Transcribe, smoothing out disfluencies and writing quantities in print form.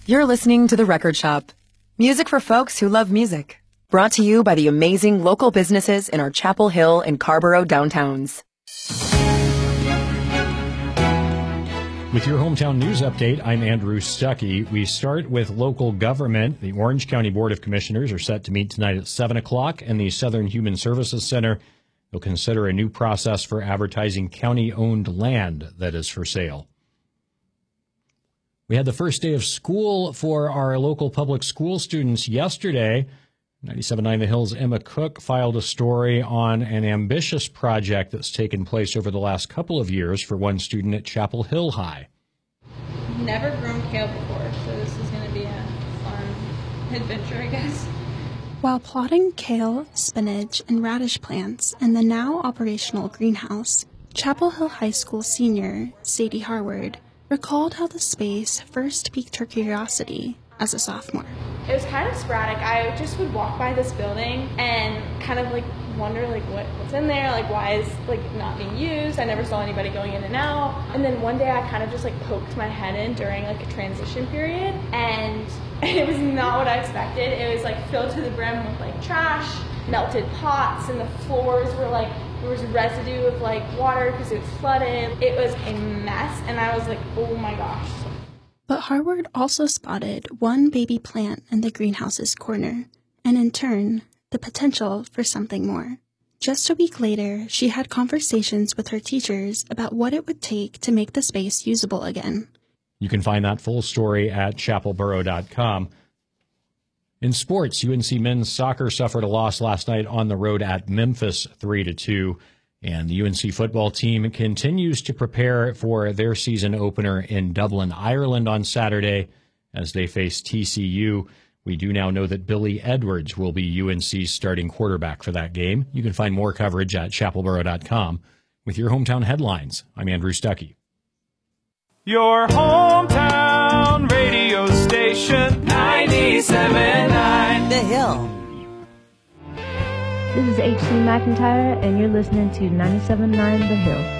You're listening to The Record Shop. Music for folks who love music. Brought to you by the amazing local businesses in our Chapel Hill and Carborough downtowns. With your hometown news update, I'm Andrew Stuckey. We start with local government. The Orange County Board of Commissioners are set to meet tonight at 7 o'clock in the Southern Human Services Center. They'll consider a new process for advertising county-owned land that is for sale. We had the first day of school for our local public school students yesterday. 97.9 The Hill's Emma Cook filed a story on an ambitious project that's taken place over the last couple of years for one student at Chapel Hill High. Never grown kale before, so this is going to be a fun adventure, I guess. While plotting kale, spinach, and radish plants in the now operational greenhouse, Chapel Hill High School senior Sadie Harward recalled how the space first piqued her curiosity as a sophomore. It was kind of sporadic. I just would walk by this building and kind of wonder what's in there, why is not being used. I never saw anybody going in and out. And then one day I kind of just poked my head in during a transition period, and it was not what I expected. It was filled to the brim with trash, melted pots, and the floors were there was residue of water because it was flooded. It was a mess, and I was oh my gosh. But Harward also spotted one baby plant in the greenhouse's corner, and in turn, the potential for something more. Just a week later, she had conversations with her teachers about what it would take to make the space usable again. You can find that full story at chapelborough.com. In sports, UNC men's soccer suffered a loss last night on the road at Memphis 3-2. And the UNC football team continues to prepare for their season opener in Dublin, Ireland on Saturday as they face TCU. We do now know that Billy Edwards will be UNC's starting quarterback for that game. You can find more coverage at chapelborough.com. With your hometown headlines, I'm Andrew Stuckey. Your hometown radio station, 97.9 The Hill. This is H.C. McIntyre, and you're listening to 97.9 The Hill.